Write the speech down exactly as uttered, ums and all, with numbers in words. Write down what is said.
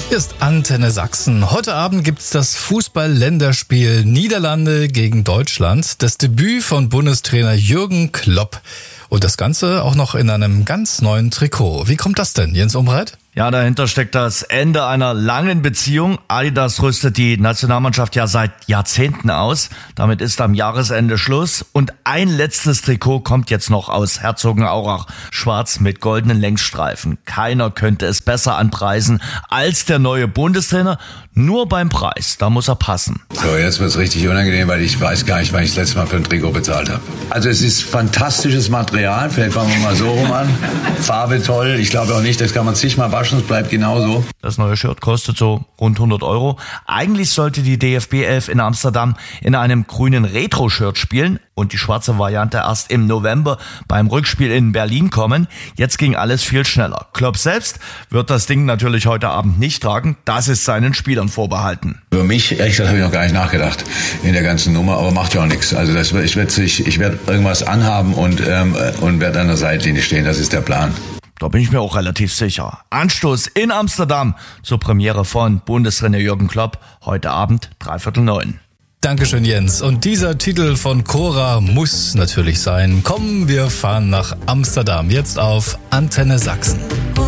Hier ist Antenne Sachsen. Heute Abend gibt's das Fußball-Länderspiel Niederlande gegen Deutschland. Das Debüt von Bundestrainer Jürgen Klopp. Und das Ganze auch noch in einem ganz neuen Trikot. Wie kommt das denn, Jens Umbreit? Ja, dahinter steckt das Ende einer langen Beziehung. Adidas rüstet die Nationalmannschaft ja seit Jahrzehnten aus. Damit ist am Jahresende Schluss. Und ein letztes Trikot kommt jetzt noch aus Herzogenaurach. Schwarz mit goldenen Längsstreifen. Keiner könnte es besser anpreisen als der neue Bundestrainer. Nur beim Preis, da muss er passen. So, jetzt wird's richtig unangenehm, weil ich weiß gar nicht, wann ich das letzte Mal für ein Trikot bezahlt habe. Also es ist fantastisches Material. Vielleicht fangen wir mal so rum an. Farbe toll. Ich glaube auch nicht, das kann man zigmal waschen. Es bleibt genauso. Das neue Shirt kostet so rund hundert Euro. Eigentlich sollte die D F B elf in Amsterdam in einem grünen Retro-Shirt spielen und die schwarze Variante erst im November beim Rückspiel in Berlin kommen. Jetzt ging alles viel schneller. Klopp selbst wird das Ding natürlich heute Abend nicht tragen. Das ist seinen Spielern vorbehalten. Über mich, ehrlich gesagt, habe ich noch gar nicht nachgedacht in der ganzen Nummer, aber macht ja auch nichts. Also das, ich werde ich werd irgendwas anhaben und, ähm, und werde an der Seitlinie stehen. Das ist der Plan. Da bin ich mir auch relativ sicher. Anstoß in Amsterdam zur Premiere von Bundestrainer Jürgen Klopp. Heute Abend, dreiviertel neun. Dankeschön, Jens. Und dieser Titel von Cora muss natürlich sein. Komm, wir fahren nach Amsterdam. Jetzt auf Antenne Sachsen.